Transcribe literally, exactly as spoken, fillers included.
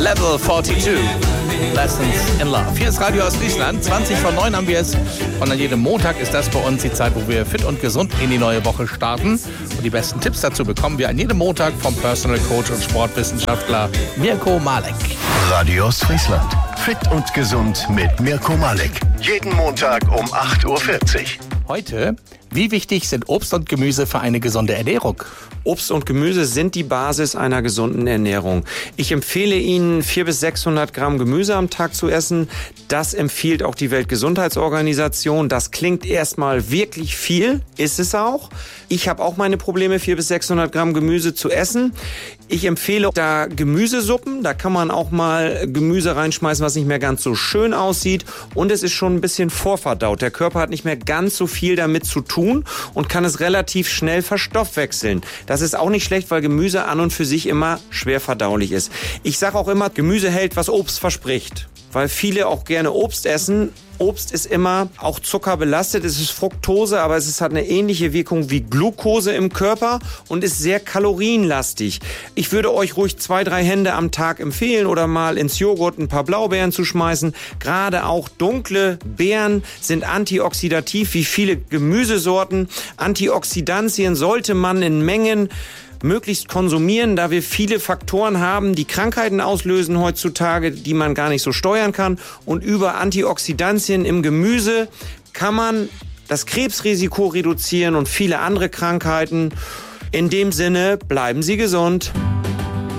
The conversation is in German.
Level zweiundvierzig. Lessons in Love. Hier ist Radio Ostfriesland. zwanzig vor neun haben wir es. Und an jedem Montag ist das bei uns die Zeit, wo wir fit und gesund in die neue Woche starten. Und die besten Tipps dazu bekommen wir an jedem Montag vom Personal Coach und Sportwissenschaftler Mirko Malek. Radio Ostfriesland. Fit und gesund mit Mirko Malek. Jeden Montag um acht Uhr vierzig. Heute, wie wichtig sind Obst und Gemüse für eine gesunde Ernährung? Obst und Gemüse sind die Basis einer gesunden Ernährung. Ich empfehle Ihnen, vierhundert bis sechshundert Gramm Gemüse am Tag zu essen. Das empfiehlt auch die Weltgesundheitsorganisation. Das klingt erstmal wirklich viel, ist es auch. Ich habe auch meine Probleme, vierhundert bis sechshundert Gramm Gemüse zu essen. Ich empfehle da Gemüsesuppen. Da kann man auch mal Gemüse reinschmeißen, was nicht mehr ganz so schön aussieht. Und es ist schon ein bisschen vorverdaut. Der Körper hat nicht mehr ganz so viel damit zu tun und kann es relativ schnell verstoffwechseln. Das ist auch nicht schlecht, weil Gemüse an und für sich immer schwer verdaulich ist. Ich sage auch immer, Gemüse hält, was Obst verspricht. Weil viele auch gerne Obst essen. Obst ist immer auch zuckerbelastet, es ist Fructose, aber es hat eine ähnliche Wirkung wie Glucose im Körper und ist sehr kalorienlastig. Ich würde euch ruhig zwei, drei Hände am Tag empfehlen oder mal ins Joghurt ein paar Blaubeeren zu schmeißen. Gerade auch dunkle Beeren sind antioxidativ wie viele Gemüsesorten. Antioxidantien sollte man in Mengen möglichst konsumieren, da wir viele Faktoren haben, die Krankheiten auslösen heutzutage, die man gar nicht so steuern kann. Und über Antioxidantien im Gemüse kann man das Krebsrisiko reduzieren und viele andere Krankheiten. In dem Sinne, bleiben Sie gesund.